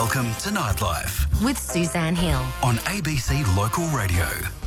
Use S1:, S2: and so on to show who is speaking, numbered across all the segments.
S1: Welcome to Nightlife
S2: with Suzanne Hill
S1: on ABC Local Radio.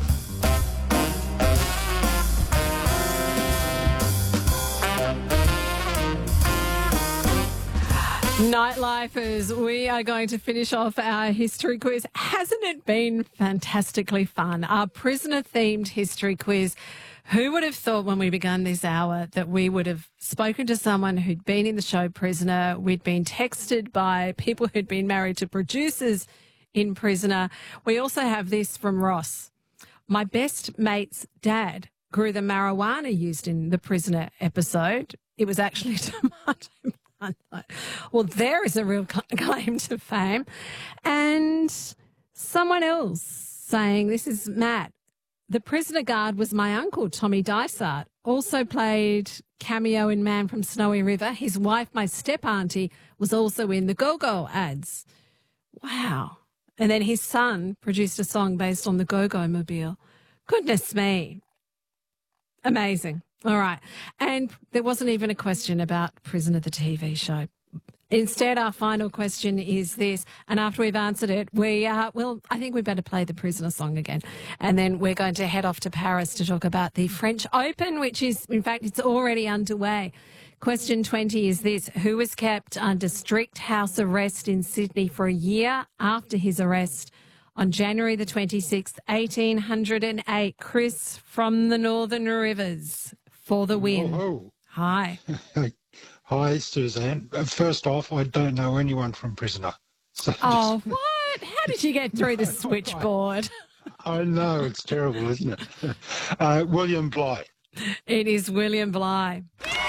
S3: Nightlifers, we are going to finish off our history quiz. Hasn't it been fantastically fun? Our prisoner-themed history quiz. Who would have thought when we began this hour that we would have spoken to someone who'd been in the show Prisoner? We'd been texted by people who'd been married to producers in Prisoner. We also have this from Ross. My best mate's dad grew the marijuana used in the Prisoner episode. It was actually tomato plant. Well, there is a real claim to fame. And someone else saying, this is Matt. The prisoner guard was my uncle, Tommy Dysart. Also played cameo in Man from Snowy River. His wife, my step-auntie, was also in the Go-Go ads. Wow. And then his son produced a song based on the Go-Go mobile. Goodness me. Amazing. All right. And there wasn't even a question about Prisoner, the TV show. Instead, our final question is this, and after we've answered it, I think we better play the Prisoner song again, and then we're going to head off to Paris to talk about the French Open, which is, in fact, it's already underway. Question 20 is this: who was kept under strict house arrest in Sydney for a year after his arrest on January the 26th, 1808? Chris from the Northern Rivers for the win.
S4: Oh.
S3: Hi.
S4: Hi, Suzanne. First off, I don't know anyone from Prisoner. So
S3: what? How did you get through the switchboard?
S4: I know, it's terrible, isn't it? William Bligh.
S3: It is William Bligh.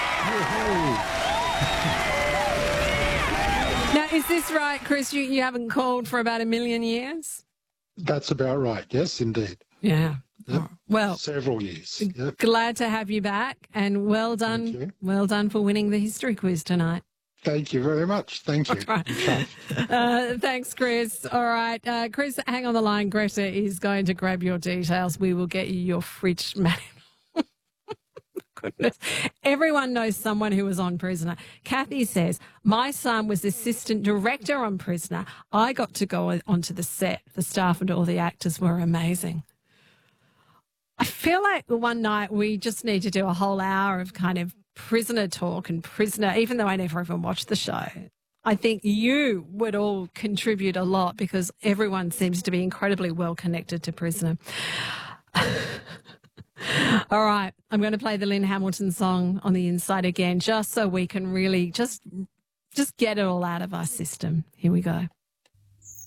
S3: Now, is this right, Chris? You haven't called for about 1 million years?
S4: That's about right. Yes, indeed.
S3: Yeah.
S4: Yep.
S3: Well,
S4: several years. Yep.
S3: Glad to have you back, and well done.
S4: Thank you.
S3: Well done for winning the history quiz tonight.
S4: Thank you very much. Thank you.
S3: Right. Thanks, Chris. All right. Chris, hang on the line. Greta is going to grab your details. We will get you your fridge manual. Goodness. Everyone knows someone who was on Prisoner. Kathy says, my son was assistant director on Prisoner. I got to go onto the set. The staff and all the actors were amazing. I feel like one night we just need to do a whole hour of kind of Prisoner talk and Prisoner, even though I never even watched the show. I think you would all contribute a lot because everyone seems to be incredibly well connected to Prisoner. All right, I'm going to play the Lynn Hamilton song on the inside again just so we can really just get it all out of our system. Here we go.